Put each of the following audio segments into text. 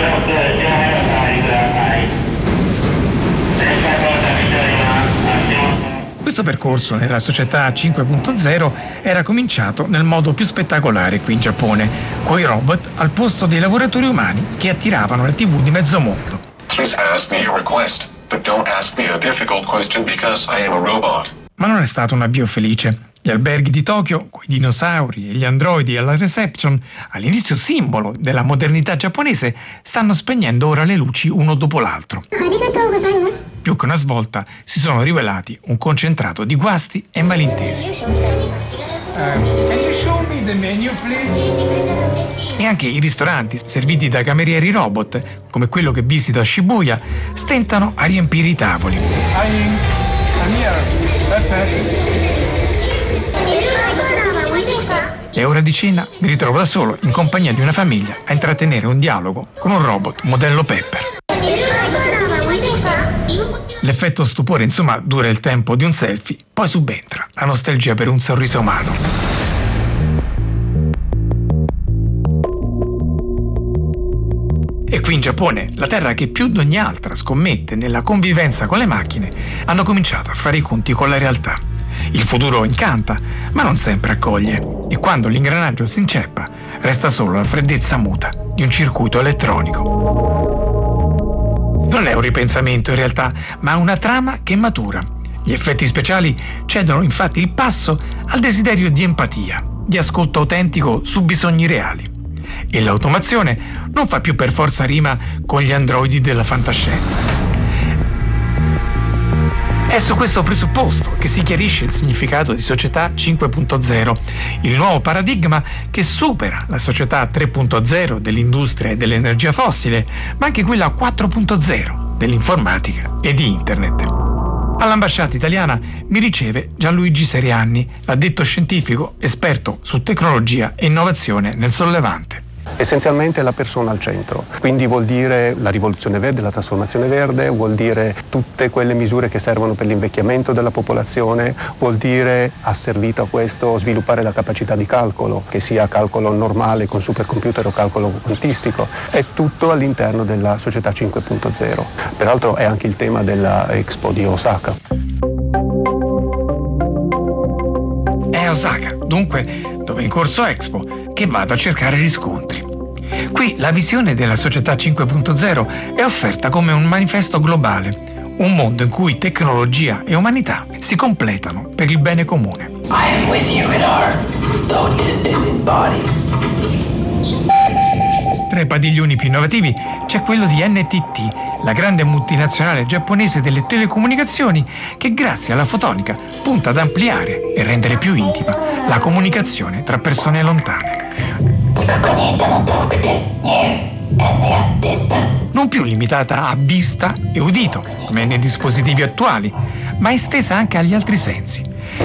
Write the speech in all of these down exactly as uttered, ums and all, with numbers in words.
Questo percorso nella società cinque punto zero era cominciato nel modo più spettacolare qui in Giappone, coi robot al posto dei lavoratori umani che attiravano le tivù di mezzo mondo. Please ask me a request, but don't ask me a difficult question because I am a robot. Ma non è stato un avvio felice. Gli alberghi di Tokyo, coi dinosauri e gli androidi alla reception, all'inizio simbolo della modernità giapponese, stanno spegnendo ora le luci uno dopo l'altro. Più che una svolta, si sono rivelati un concentrato di guasti e malintesi. Uh, can you show me the menu, please? E anche i ristoranti, serviti da camerieri robot, come quello che visito a Shibuya, stentano a riempire i tavoli. I'm, I'm here. E ora di cena mi ritrovo da solo, in compagnia di una famiglia, a intrattenere un dialogo con un robot modello Pepper. L'effetto stupore, insomma, dura il tempo di un selfie, poi subentra la nostalgia per un sorriso umano. E qui in Giappone, la terra che più di ogni altra scommette nella convivenza con le macchine, hanno cominciato a fare i conti con la realtà. Il futuro incanta, ma non sempre accoglie, e quando l'ingranaggio si inceppa, resta solo la freddezza muta di un circuito elettronico. Non è un ripensamento in realtà, ma una trama che matura. Gli effetti speciali cedono infatti il passo al desiderio di empatia, di ascolto autentico su bisogni reali. E l'automazione non fa più per forza rima con gli androidi della fantascienza. È su questo presupposto che si chiarisce il significato di società cinque punto zero, il nuovo paradigma che supera la società tre punto zero dell'industria e dell'energia fossile, ma anche quella quattro punto zero dell'informatica e di internet. All'ambasciata italiana mi riceve Gianluigi Serianni, l'addetto scientifico esperto su tecnologia e innovazione nel sollevante. Essenzialmente la persona al centro, quindi vuol dire la rivoluzione verde, la trasformazione verde, vuol dire tutte quelle misure che servono per l'invecchiamento della popolazione, vuol dire, ha servito a questo, sviluppare la capacità di calcolo, che sia calcolo normale con supercomputer o calcolo quantistico, è tutto all'interno della società cinque punto zero. Peraltro è anche il tema della Expo di Osaka. È Osaka, dunque, dove è in corso Expo, che vado a cercare riscontri. Qui la visione della società cinque punto zero è offerta come un manifesto globale, un mondo in cui tecnologia e umanità si completano per il bene comune. I am with you in heart, though distant in body. Tra i padiglioni più innovativi c'è quello di N T T, la grande multinazionale giapponese delle telecomunicazioni che grazie alla fotonica punta ad ampliare e rendere più intima la comunicazione tra persone lontane. Non più limitata a vista e udito, come nei dispositivi attuali, ma estesa anche agli altri sensi.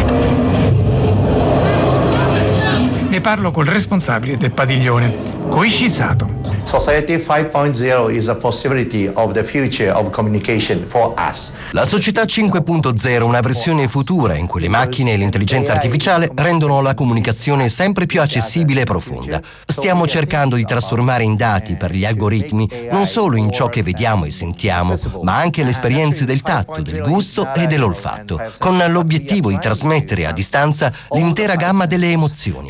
Ne parlo col responsabile del padiglione, Koichi Sato. Society five point zero is a possibility of the future of communication for us. La società cinque punto zero è una versione futura in cui le macchine e l'intelligenza artificiale rendono la comunicazione sempre più accessibile e profonda. Stiamo cercando di trasformare in dati per gli algoritmi non solo in ciò che vediamo e sentiamo, ma anche le esperienze del tatto, del gusto e dell'olfatto, con l'obiettivo di trasmettere a distanza l'intera gamma delle emozioni.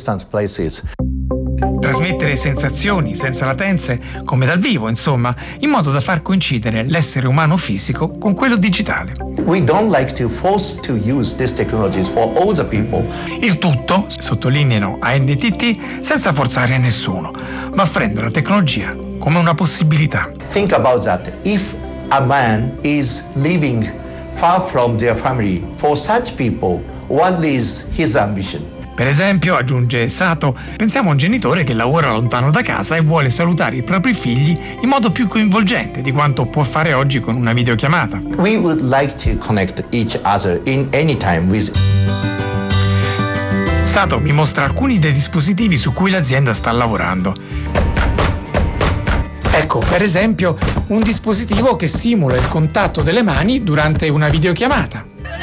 Trasmettere sensazioni senza latenze, come dal vivo, insomma, in modo da far coincidere l'essere umano fisico con quello digitale. We don't like to force to use these technologies for all the people. Il tutto, sottolineano a N T T, senza forzare nessuno, ma offrendo la tecnologia come una possibilità. Think about that. If a man is living far from their family, for such people, what is his ambition? Per esempio, aggiunge Sato, pensiamo a un genitore che lavora lontano da casa e vuole salutare i propri figli in modo più coinvolgente di quanto può fare oggi con una videochiamata. We would like to connect each other in any time with. Sato mi mostra alcuni dei dispositivi su cui l'azienda sta lavorando. Ecco, per esempio, un dispositivo che simula il contatto delle mani durante una videochiamata.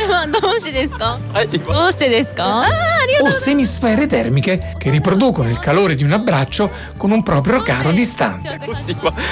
O semisfere termiche che riproducono il calore di un abbraccio con un proprio caro distante.